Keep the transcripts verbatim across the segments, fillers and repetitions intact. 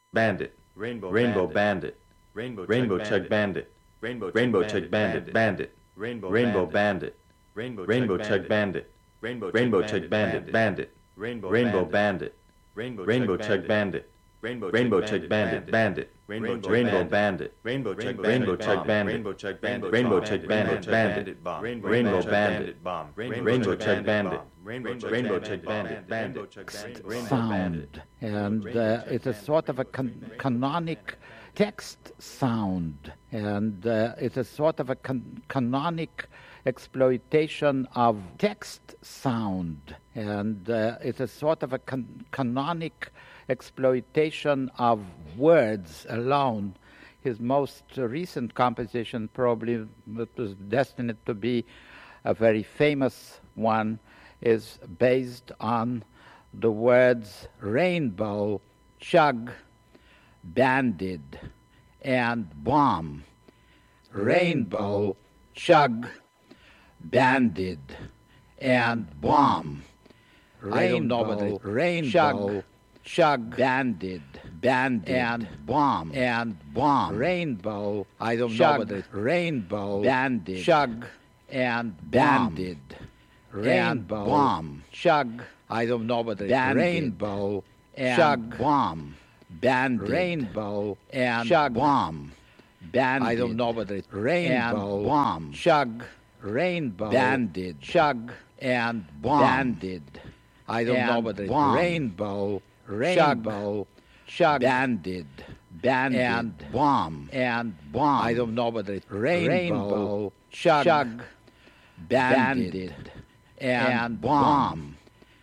Bandit, Rainbow, Rainbow Bandit, Bandit, Rainbow, Rainbow Chug Chug Bandit, Rainbow, Rainbow Chug Chug Bandit, Bandit, Rainbow, Rainbow Bandit, Bandit, Rainbow, Rainbow Chug Chug Bandit, Rainbow, Rainbow Chug Chug Bandit, Bandit, Rainbow, Rainbow Bandit, Bandit, Rainbow, Rainbow Chug Chug Bandit, Rainbow, Rainbow Chug Chug Bandit, Bandit, Rainbow, Rainbow Bandit, Bandit, Rainbow, Chug Rainbow Chug Bandit, Rainbow, Chug Bandit, Rainbow Chug Bandit, Bandit, Bomb, Rainbow Bandit, Bomb, Rainbow Chug Bandit, Rainbow, Rainbow Chug Bandit, Bandit, Sound, and uh, it's a sort of a con- canonic text sound, and uh, it's a sort of a con- canonic exploitation of text sound, and uh, it's a sort of a con- canonic exploitation of words alone. His most recent composition, probably that was destined to be a very famous one, is based on the words rainbow, chug, banded, and bomb. Rainbow, chug, banded, and bomb. Rainbow, rainbow, chug, banded, banded, and bomb, and bomb. Rainbow, I don't know what it. Rainbow, banded, chug, and banded, rainbow, bomb, chug. I don't know what it. Rainbow, and chug, bomb, banded, rainbow, and chug, bomb, banded. I don't know what it. Rainbow, bomb, chug, rainbow, banded, chug, and bomb, banded. I don't know what it. Rainbow, rainbow, chug, banded, banded, and bomb, and bomb. I don't know what it. Rainbow, chug, banded, and bomb.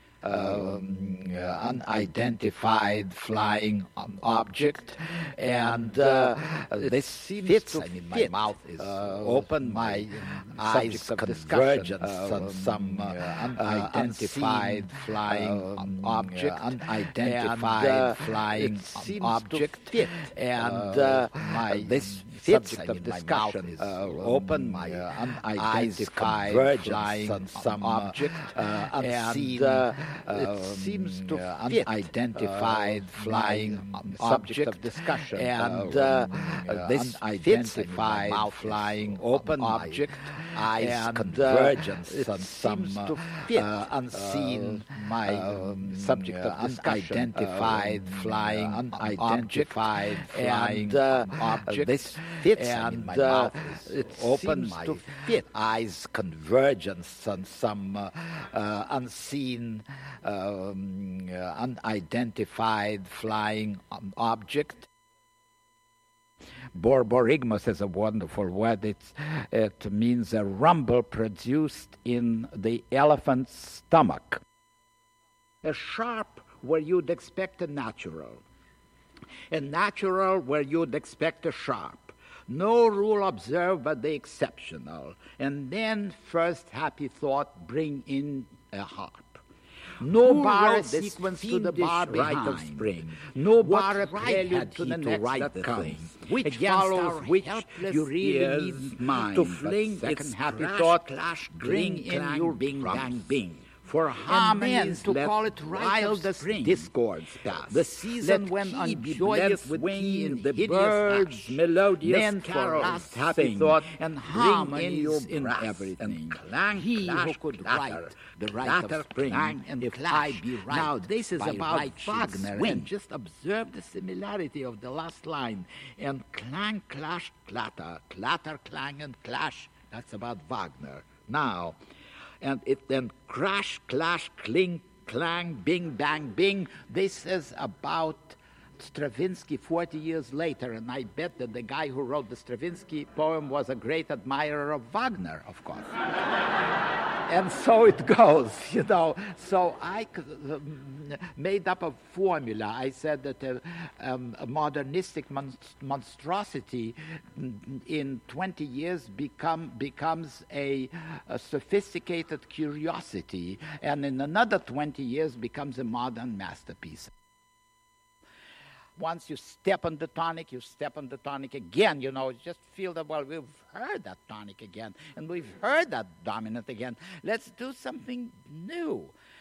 Um, uh, unidentified flying object, and uh, this fits. I mean, my mouth is uh, open, my eyes convergence on some uh, unidentified flying object, unidentified flying object, fit, and uh, my this subject of discussion is open, my unidentified flying on some object, unseen. It seems to uh, fit unidentified uh, flying object of discussion, and uh, uh, this unidentified flying open object, eyes and, convergence uh, on some uh, to fit, uh, unseen uh, my um, subject of discussion, unidentified uh, flying unidentified flying uh, object. This fits and my uh, mouth is it open, my to fit, eyes convergence on some uh, uh, unseen. Um, uh, unidentified flying object. Borborygmus is a wonderful word. It's, it means a rumble produced in the elephant's stomach. A sharp where you'd expect a natural. A natural where you'd expect a sharp. No rule observed but the exceptional. And then first happy thought bring in a harp. No Who bar a sequence to the bar behind. Of spring. No what bar a prelude to the next that the comes. Thing. Which Against follows which you really need mind, to fling its happy crash, thought, clash, bring in clang, your bing, bang, bing. For harmonies to call it wildest discords past. The season Let when unjoyous wing in the birds' melodious then carols happy thought and harmonies in, in everything. And clang, he clash, who could clatter, write the right of spring, clang, and if clash. I be right, now this is about right Wagner, and just observe the similarity of the last line. And clang, clash, clatter, clatter, clang, and clash. That's about Wagner. Now. And it then crash, clash, cling, clang, bing, bang, bing. This is about Stravinsky forty years later, and I bet that the guy who wrote the Stravinsky poem was a great admirer of Wagner, of course. And so it goes, you know. So I uh, made up a formula. I said that uh, um, a modernistic mon- monstrosity in twenty years become becomes a, a sophisticated curiosity, and in another twenty years becomes a modern masterpiece. Once you step on the tonic, you step on the tonic again, you know, just feel that, well, we've heard that tonic again, and we've heard that dominant again. Let's do something new.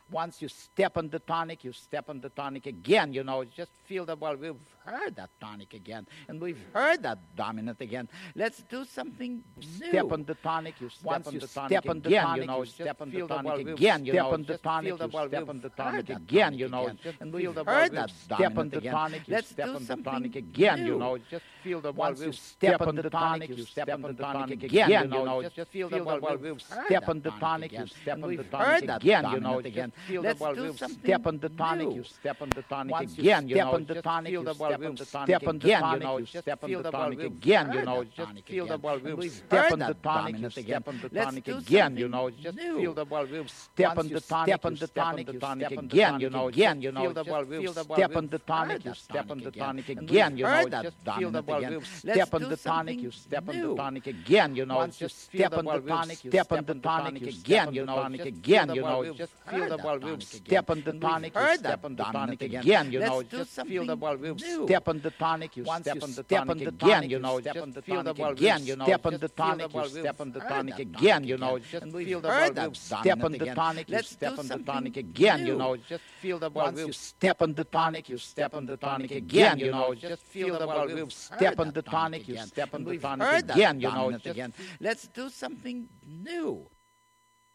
Once you step on the tonic, you step on the tonic again, you know, just feel that, well, we've heard that tonic again, and we've heard that dominant again. Let's do something new. Step on the tonic, you step Once on you the step tonic on the again, tonic, you know, you step on the feel that, tonic well, we've again, you step know, on the just tonic, feel that, you well, step we've on the heard tonic that again, tonic you know, again, just and feel we've that, well, heard we've that step dominant on the again. tonic, you Let's step do on the something tonic again, you new. know, just feel that, well, Once you we've step on the tonic, you step on the tonic again, you know, just feel that, well, we've step on the tonic, you step on the tonic again, you know, again. Let's do something step on the tonic, you step on the tonic again, you know, on the tonic, you step on the tonic again, you know, step on the tonic again, you know, just feel that, well, we've step on the tonic, you step on the tonic again, you know, just feel that, well, we've step on the tonic, on the tonic, you step again, you know, again, you know, just feel that, well, step on the tonic, you step on the tonic again, you know, just feel that, well, we've step on the tonic, you step on the tonic again, you know, just step on the tonic, you step on the tonic again, you know, again, you know, just feel that, well, we've step on the tonic, you step on the tonic again, you know, just feel that, well, we've step on the tonic, you step on the tonic again, you know, just feel that, well, again, you know, step on the tonic, you step on the tonic again, you know, just feel that, well, we've step on the tonic, you step on the tonic again, you know, just feel that, well, we've step on the tonic, you step on the tonic again, you know, just feel that, well, we've step on the tonic, you step on the tonic again, you know, just let's do something new.